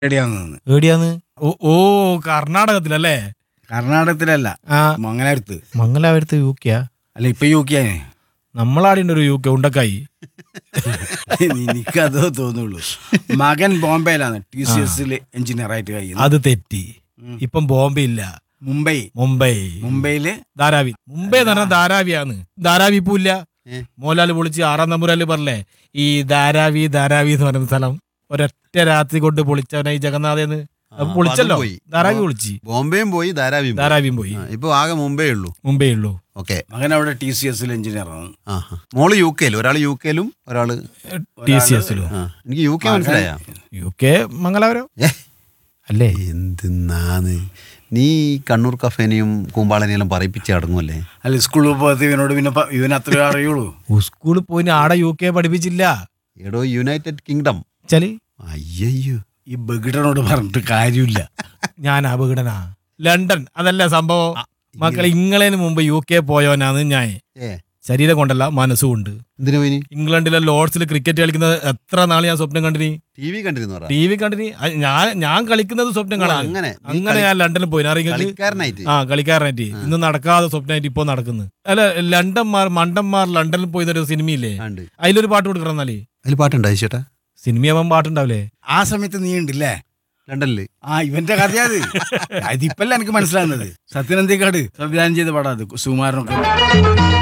എവിടെയാന്ന് എവിടെയാന്ന്? ഓ കർണാടകത്തിലല്ലേ? കർണാടകത്തിലല്ല, ആ മംഗലാപുരത്ത്. മംഗലാപുരത്ത് യു കെയാ? അല്ല, ഇപ്പൊ യു കെ ആണ്. നമ്മളാടിന്റെ ഒരു യു കെ ഉണ്ടക്കായി. എനിക്കതോ തോന്നുള്ളൂ. മകൻ ബോംബെയിലാണ്, TCS എഞ്ചിനീയർ ആയിട്ട് കഴിയുന്നത്. അത് തെറ്റി. ഇപ്പം ബോംബെ ഇല്ല, മുംബൈ. മുംബൈയില് ധാരാവി. മുംബൈ എന്ന് പറഞ്ഞാൽ ധാരാവിയാണ്. ധാരാവി ഇപ്പൊ ഇല്ല. മോഹൻലാൽ പൊളിച്ച് 6-ാം നമ്പൂരാല് പറഞ്ഞേ ഈ ധാരാവി എന്ന് പറയുന്ന സ്ഥലം ഒരൊറ്റ രാത്രി കൊണ്ട് പൊളിച്ചവനായി ജഗന്നാഥേന്ന്. പൊളിച്ചല്ലോ, ധാരാവി പൊളിച്ച്. ബോംബെയും പോയി, ധാരാവിയും പോയി. ഇപ്പൊ ആകെ മുംബൈ ഉള്ളൂ. ഓക്കെ. മകൻ അവിടെ TCS എഞ്ചിനീയറാണ്. മോള് UK-ലും, ഒരാള് UK-ലും, ഒരാള് TCS-ലും. എനിക്ക് UK മനസ്സിലായ. UK മംഗലാപുരം അല്ലേ? എന്തിന്നാന്ന് നീ കണ്ണൂർ കഫേനെയും കൂമ്പാളനെയും പറയിപ്പിച്ച് അടങ്ങുമല്ലേ? അല്ല, സ്കൂളിൽ പോകാത്ത ഇവനോട് പിന്നെ ഇവൻ അത്രേ അറിയുള്ളൂ. സ്കൂളിൽ പോയി ആടെ UK പഠിപ്പിച്ചില്ല. എടോ, യുണൈറ്റഡ് കിങ്ഡം. അയ്യോ, ഈ ബഗിടനോട് പറഞ്ഞിട്ട് കാര്യമില്ല. ഞാൻ അപകടനാ. ലണ്ടൻ അതല്ല സംഭവം. മക്കളെ, ഇംഗ്ലണ്ടിന് മുമ്പ് UK പോയവനാണ് ഞാൻ. ശരീരം കൊണ്ടല്ല, മനസ്സുകൊണ്ട്. എന്തിനു പോയി? ഇംഗ്ലണ്ടിലെ ലോർഡ്സിൽ ക്രിക്കറ്റ് കളിക്കുന്നത് എത്ര നാൾ ഞാൻ സ്വപ്നം കണ്ടിനി. TV കണ്ടിനി. ഞാൻ കളിക്കുന്നത് സ്വപ്നം കാണാൻ. അങ്ങനെ ഞാൻ ലണ്ടനിൽ പോയി കളിക്കാരനായിട്ട്. ഇന്ന് നടക്കാതെ സ്വപ്നമായിട്ട് ഇപ്പൊ നടക്കുന്നു. അല്ല, മണ്ടന്മാർ ലണ്ടനിൽ പോയിരുന്നൊരു സിനിമയില്ലേ, അതിലൊരു പാട്ട് കൊടുക്കണം. എന്നാലേ അതിൽ പാട്ടുണ്ടായി ചേട്ടാ. സിനിമയാവാൻ പാട്ടുണ്ടാവില്ലേ? ആ സമയത്ത് നീ ഉണ്ടല്ലേ ലണ്ടനില്? ഇവന്റെ കഥയത് അതിപ്പല്ല എനിക്ക് മനസ്സിലാകുന്നത്. സത്യനന്ദിക്കാട് സംവിധാനം ചെയ്ത പാടാ അത്, സുകുമാരനൊക്കെ.